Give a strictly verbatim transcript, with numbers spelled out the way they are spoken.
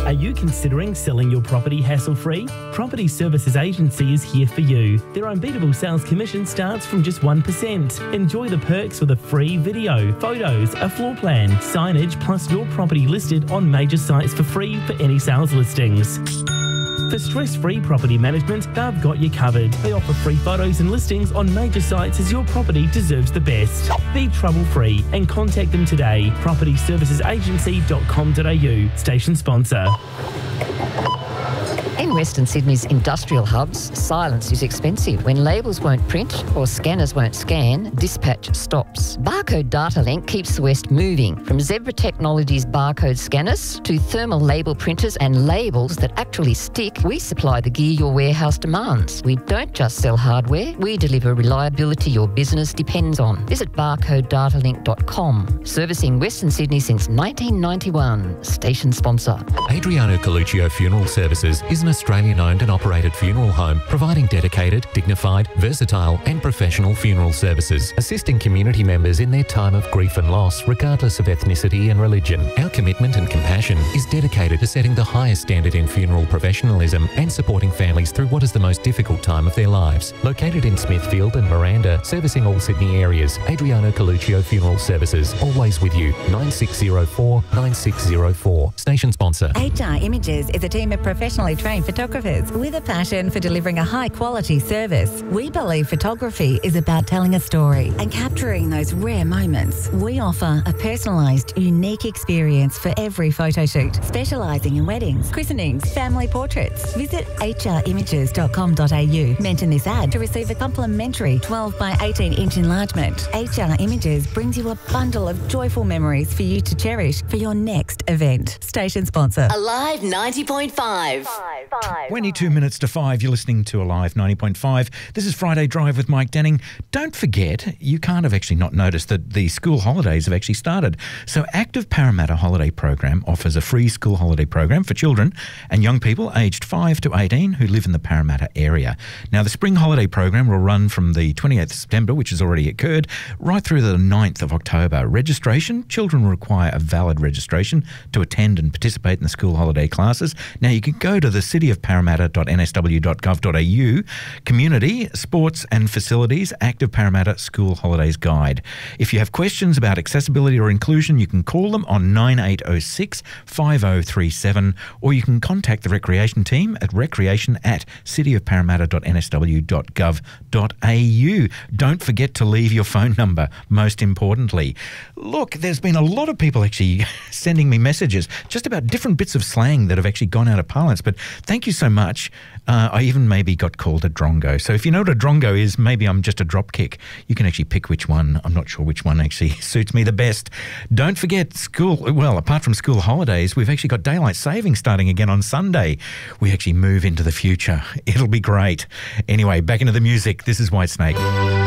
Are you considering selling your property hassle-free? Property Services Agency is here for you. Their unbeatable sales commission starts from just one percent. Enjoy the perks with a free video, photos, a floor plan, signage, plus your property listed on major sites for free for any sales listings. For stress-free property management, they've got you covered. They offer free photos and listings on major sites as your property deserves the best. Be trouble-free and contact them today. property services agency dot com dot a u, station sponsor. In Western Sydney's industrial hubs, silence is expensive. When labels won't print or scanners won't scan, dispatch stops. Barcode Data Link keeps the West moving. From Zebra Technologies barcode scanners to thermal label printers and labels that actually stick, we supply the gear your warehouse demands. We don't just sell hardware, we deliver reliability your business depends on. Visit barcode data link dot com. Servicing Western Sydney since nineteen ninety-one. Station sponsor. Adriano Coluccio Funeral Services is an Australian-owned and operated funeral home providing dedicated, dignified, versatile and professional funeral services, assisting community members in their time of grief and loss regardless of ethnicity and religion. Our commitment and compassion is dedicated to setting the highest standard in funeral professionalism and supporting families through what is the most difficult time of their lives. Located in Smithfield and Miranda, servicing all Sydney areas, Adriano Coluccio Funeral Services, always with you. nine six zero four, nine six zero four. Station sponsor. H R Images is a team of professionally trained photographers with a passion for delivering a high-quality service. We believe photography is about telling a story and capturing those rare moments. We offer a personalised, unique experience for every photo shoot, specialising in weddings, christenings, family portraits. Visit h r images dot com dot a u. Mention this ad to receive a complimentary twelve by eighteen inch enlargement. H R Images brings you a bundle of joyful memories for you to cherish for your next event. Station sponsor. Alive ninety point five. twenty-two minutes to five, you're listening to Alive ninety point five. This is Friday Drive with Mike Denning. Don't forget, you can't have actually not noticed that the school holidays have actually started. So Active Parramatta Holiday Program offers a free school holiday program for children and young people aged five to eighteen who live in the Parramatta area. Now, the spring holiday program will run from the twenty-eighth of September, which has already occurred, right through the ninth of October. Registration, children will require a valid registration to attend and participate in the school holiday classes. Now, you can go to the city of parramatta dot n s w dot gov dot a u, Community, Sports and Facilities, Active Parramatta School Holidays Guide. If you have questions about accessibility or inclusion, you can call them on nine eight oh six, five oh three seven, or you can contact the Recreation team at recreation at city of parramatta dot n s w dot gov dot a u. Don't forget to leave your phone number, most importantly. Look, there's been a lot of people actually sending me messages just about different bits of slang that have actually gone out of parlance, but thank you so much. Uh, I even maybe got called a drongo. So if you know what a drongo is, maybe I'm just a dropkick. You can actually pick which one. I'm not sure which one actually suits me the best. Don't forget school, well, apart from school holidays, we've actually got daylight saving starting again on Sunday. We actually move into the future. It'll be great. Anyway, back into the music. This is Whitesnake.